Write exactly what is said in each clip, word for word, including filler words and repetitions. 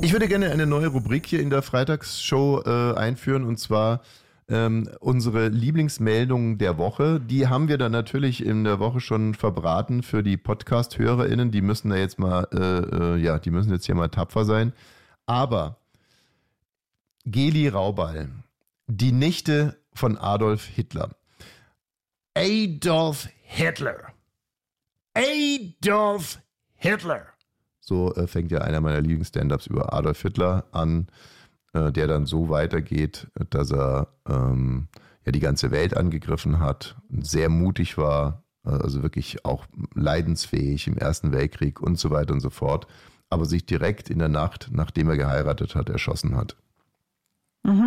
Ich würde gerne eine neue Rubrik hier in der Freitagsshow äh, einführen, und zwar ähm, unsere Lieblingsmeldungen der Woche. Die haben wir dann natürlich in der Woche schon verbraten für die Podcast-HörerInnen. Die müssen da jetzt mal, äh, äh, ja, die müssen jetzt hier mal tapfer sein. Aber Geli Raubal, die Nichte von Adolf Hitler. Adolf Hitler. Adolf Hitler. So äh, fängt ja einer meiner Lieblings-Stand-Ups über Adolf Hitler an, äh, der dann so weitergeht, dass er ähm, ja die ganze Welt angegriffen hat, sehr mutig war, also wirklich auch leidensfähig im Ersten Weltkrieg und so weiter und so fort, aber sich direkt in der Nacht, nachdem er geheiratet hat, erschossen hat. Mhm.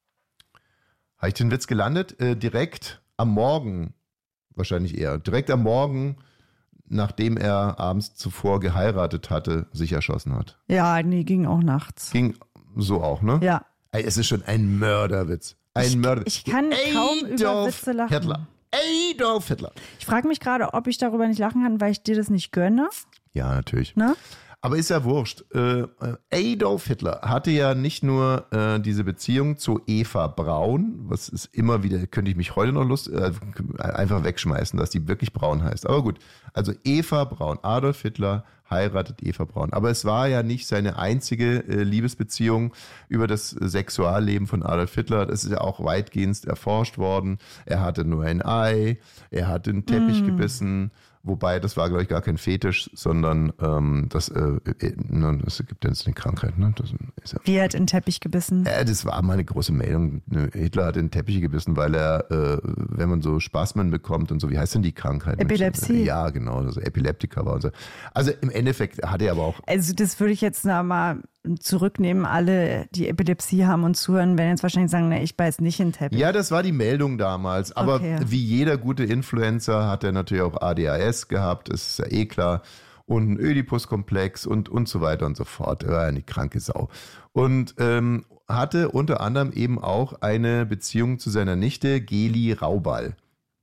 Habe ich den Witz gelandet? Äh, direkt am Morgen, wahrscheinlich eher, direkt am Morgen, nachdem er abends zuvor geheiratet hatte, sich erschossen hat. Ja, nee, ging auch nachts. Ging so auch, ne? Ja. Ey, es ist schon ein Mörderwitz. Ein ich, Mörderwitz. Ich kann kaum über Witze lachen. Hitler. Adolf Hitler. Ich frage mich gerade, ob ich darüber nicht lachen kann, weil ich dir das nicht gönne. Ja, natürlich. Ne? Aber ist ja wurscht. Äh, Adolf Hitler hatte ja nicht nur äh, diese Beziehung zu Eva Braun, was ist immer wieder, könnte ich mich heute noch lust, äh, einfach wegschmeißen, dass die wirklich Braun heißt. Aber gut, also Eva Braun, Adolf Hitler heiratet Eva Braun. Aber es war ja nicht seine einzige äh, Liebesbeziehung über das Sexualleben von Adolf Hitler. Das ist ja auch weitgehend erforscht worden. Er hatte nur ein Ei, er hat den Teppich mm. gebissen. Wobei, das war, glaube ich, gar kein Fetisch, sondern ähm, das, äh, das gibt ja jetzt eine Krankheit. Ne? Das ist ja, Wie er hat in den Teppich gebissen? Äh, das war mal eine große Meldung. Hitler hat in den Teppich gebissen, weil er, äh, wenn man so Spasmen bekommt und so, wie heißt denn die Krankheit? Epilepsie. Ja, genau, also Epileptiker war und so. Also im Endeffekt hat er aber auch... Also das würde ich jetzt noch mal zurücknehmen. Alle, die Epilepsie haben und zuhören, werden jetzt wahrscheinlich sagen, ne, ich beiß nicht in den Teppich. Ja, das war die Meldung damals. Aber okay. Wie jeder gute Influencer hat er natürlich auch A D H S gehabt, das ist ja eh klar. Und einen Ödipus-Komplex und, und so weiter und so fort. Er war eine kranke Sau. Und ähm, hatte unter anderem eben auch eine Beziehung zu seiner Nichte Geli Raubal.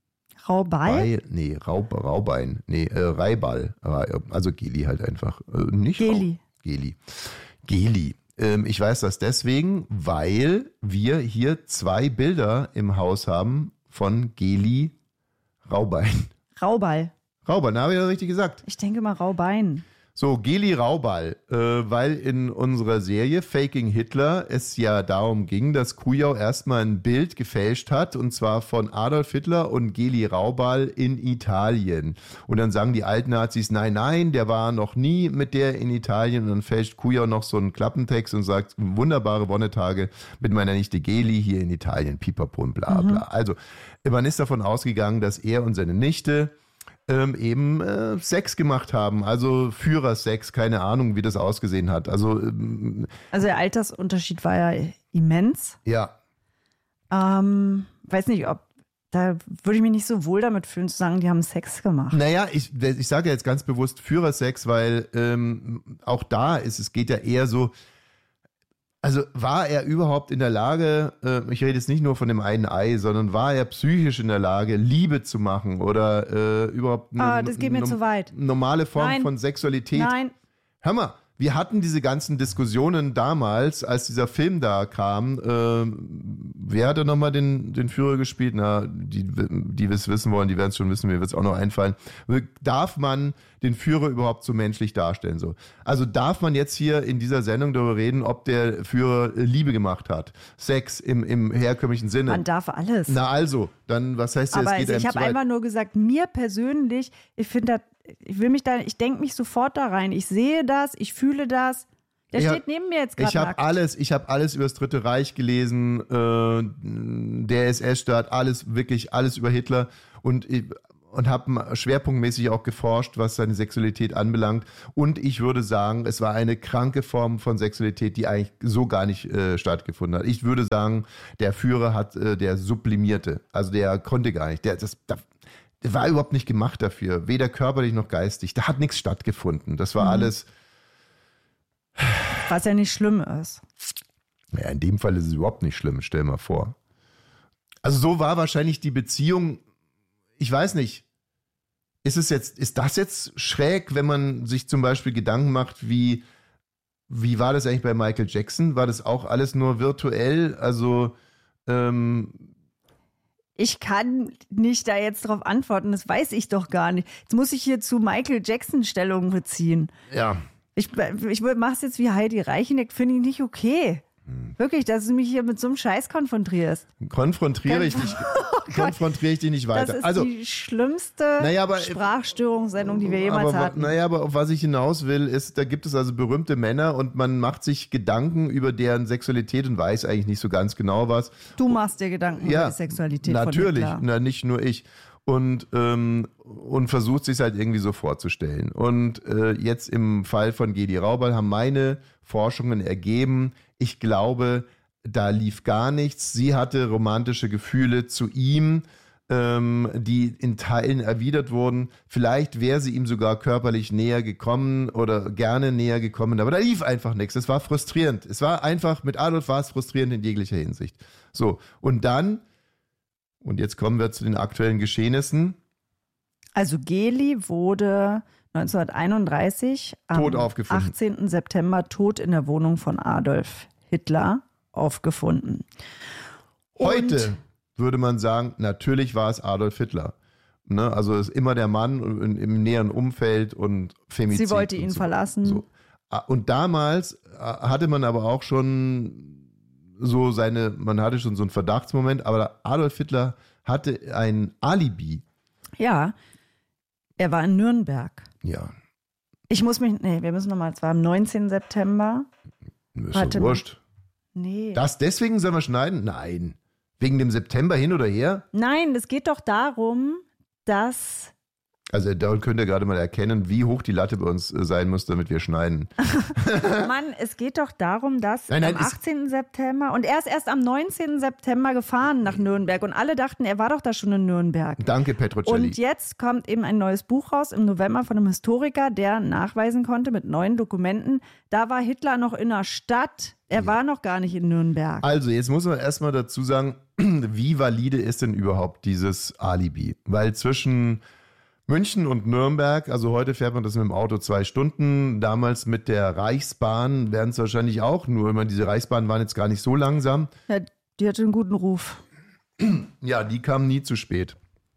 Raubal? Bei, nee, Raub, Raubein. Nee, äh, Reibal. Also Geli halt einfach. Äh, nicht Geli. Raub, Geli. Geli. Ähm, ich weiß das deswegen, weil wir hier zwei Bilder im Haus haben von Geli Raubein. Raubal. Raubal, da habe ich das richtig gesagt. Ich denke mal Raubein. So, Geli Raubal, äh, weil in unserer Serie Faking Hitler es ja darum ging, dass Kujau erstmal ein Bild gefälscht hat, und zwar von Adolf Hitler und Geli Raubal in Italien. Und dann sagen die alten Nazis, nein, nein, der war noch nie mit der in Italien. Und dann fälscht Kujau noch so einen Klappentext und sagt, wunderbare Wonnetage mit meiner Nichte Geli hier in Italien, pipapo und bla bla. Mhm. Also, man ist davon ausgegangen, dass er und seine Nichte Ähm, eben äh, Sex gemacht haben, also Führersex, keine Ahnung, wie das ausgesehen hat. Also, ähm, also der Altersunterschied war ja immens. Ja. Ähm, weiß nicht, ob, da würde ich mich nicht so wohl damit fühlen, zu sagen, die haben Sex gemacht. Naja, ich, ich sage jetzt ganz bewusst Führersex, weil ähm, auch da ist, es geht ja eher so, also war er überhaupt in der Lage, äh, ich rede jetzt nicht nur von dem einen Ei, sondern war er psychisch in der Lage, Liebe zu machen oder äh, überhaupt eine ah, das geht mir no- zu weit. normale Form Nein. von Sexualität? Nein. Hör mal, wir hatten diese ganzen Diskussionen damals, als dieser Film da kam. Äh, wer hat da nochmal den, den Führer gespielt? Na, die, die es wissen wollen, die werden es schon wissen, mir wird es auch noch einfallen. Darf man den Führer überhaupt so menschlich darstellen? So? Also darf man jetzt hier in dieser Sendung darüber reden, ob der Führer Liebe gemacht hat? Sex im, im herkömmlichen Sinne? Man darf alles. Na also, dann was heißt das? Aber geht also ich habe einfach nur gesagt, mir persönlich, ich finde das, ich will mich da, ich denke mich sofort da rein. Ich sehe das, ich fühle das. Der ich steht hab, neben mir jetzt gerade Ich habe nackt. alles, ich habe alles über das Dritte Reich gelesen, äh, der S S-Staat, alles, wirklich alles über Hitler und und habe schwerpunktmäßig auch geforscht, was seine Sexualität anbelangt. Und ich würde sagen, es war eine kranke Form von Sexualität, die eigentlich so gar nicht äh, stattgefunden hat. Ich würde sagen, der Führer hat, äh, der sublimierte, also der konnte gar nicht, der das, der, der war überhaupt nicht gemacht dafür, weder körperlich noch geistig. Da hat nichts stattgefunden. Das war mhm. alles. Was ja nicht schlimm ist. Ja, in dem Fall ist es überhaupt nicht schlimm, stell mal vor. Also so war wahrscheinlich die Beziehung, ich weiß nicht, ist es jetzt, ist das jetzt schräg, wenn man sich zum Beispiel Gedanken macht, wie wie war das eigentlich bei Michael Jackson? War das auch alles nur virtuell? Also, ähm, Ich kann nicht da jetzt drauf antworten, das weiß ich doch gar nicht. Jetzt muss ich hier zu Michael Jackson Stellung beziehen. ja. Ich, ich mach's jetzt wie Heidi Reicheneck, finde ich nicht okay. Hm. Wirklich, dass du mich hier mit so einem Scheiß konfrontierst. Konfrontiere ich dich, konfrontiere ich dich nicht weiter. Das ist also, die schlimmste naja, aber, Sprachstörungssendung, die wir jemals aber, hatten. Naja, aber auf was ich hinaus will, ist, da gibt es also berühmte Männer und man macht sich Gedanken über deren Sexualität und weiß eigentlich nicht so ganz genau was. Du machst dir Gedanken ja, über die Sexualität natürlich, von Hitler. Na, nicht nur ich. Und, ähm, und versucht sich halt irgendwie so vorzustellen. Und äh, jetzt im Fall von Gedi Raubal haben meine Forschungen ergeben, ich glaube, da lief gar nichts. Sie hatte romantische Gefühle zu ihm, ähm, die in Teilen erwidert wurden. Vielleicht wäre sie ihm sogar körperlich näher gekommen oder gerne näher gekommen, aber da lief einfach nichts. Es war frustrierend. Es war einfach, mit Adolf war es frustrierend in jeglicher Hinsicht. So, und dann, und jetzt kommen wir zu den aktuellen Geschehnissen. Also Geli wurde neunzehnhunderteinunddreißig tot am aufgefunden. achtzehnten September tot in der Wohnung von Adolf Hitler aufgefunden. Heute Und würde man sagen, natürlich war es Adolf Hitler. Ne? Also ist immer der Mann im, im näheren Umfeld und Femizid. sie wollte ihn so. verlassen. So. Und damals hatte man aber auch schon so seine, man hatte schon so einen Verdachtsmoment, aber Adolf Hitler hatte ein Alibi. Ja, er war in Nürnberg. Ja. Ich muss mich, nee, wir müssen nochmal, es war am neunzehnten September. Ist Warte so mal. wurscht. Nee. Das deswegen sollen wir schneiden? Nein. Wegen dem September hin oder her? Nein, es geht doch darum, dass Also da könnt ihr gerade mal erkennen, wie hoch die Latte bei uns sein muss, damit wir schneiden. Mann, es geht doch darum, dass Nein, nein, am es- achtzehnten September und er ist erst am neunzehnten September gefahren nach Nürnberg und alle dachten, er war doch da schon in Nürnberg. Danke, Petrocelli. Und jetzt kommt eben ein neues Buch raus im November von einem Historiker, der nachweisen konnte mit neuen Dokumenten, da war Hitler noch in der Stadt, er war noch gar nicht in Nürnberg. Also, jetzt muss man erstmal dazu sagen, wie valide ist denn überhaupt dieses Alibi? Weil zwischen München und Nürnberg, also heute fährt man das mit dem Auto zwei Stunden, damals mit der Reichsbahn wären es wahrscheinlich auch nur, ich meine, diese Reichsbahnen waren jetzt gar nicht so langsam. Ja, die hatte einen guten Ruf. Ja, die kamen nie zu spät.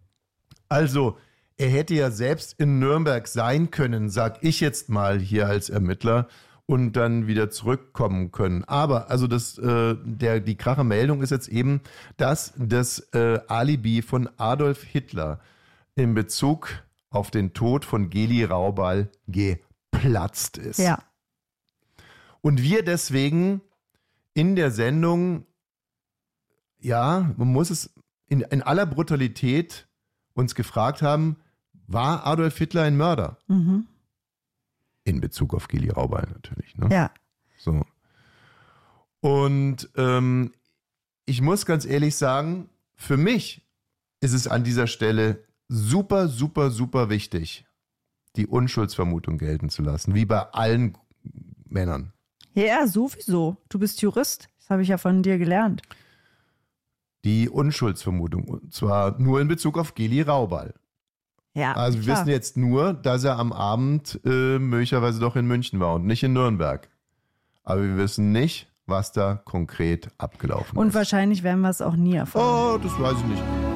Also, er hätte ja selbst in Nürnberg sein können, sag ich jetzt mal hier als Ermittler, und dann wieder zurückkommen können. Aber, also das, äh, der, die Krachermeldung ist jetzt eben, dass das äh, Alibi von Adolf Hitler in Bezug auf den Tod von Geli Raubal geplatzt ist. Ja. Und wir deswegen in der Sendung, ja, man muss es in, in aller Brutalität uns gefragt haben, war Adolf Hitler ein Mörder? Mhm. In Bezug auf Geli Raubal natürlich. Ne? Ja. So. Und ähm, ich muss ganz ehrlich sagen, für mich ist es an dieser Stelle super, super, super wichtig, die Unschuldsvermutung gelten zu lassen, wie bei allen Männern. Ja, sowieso. Du bist Jurist. Das habe ich ja von dir gelernt. Die Unschuldsvermutung, und zwar nur in Bezug auf Geli Raubal. Ja, Also wir klar. wissen jetzt nur, dass er am Abend äh, möglicherweise doch in München war und nicht in Nürnberg. Aber wir wissen nicht, was da konkret abgelaufen Und ist. wahrscheinlich werden wir es auch nie erfahren. Oh, das weiß ich nicht.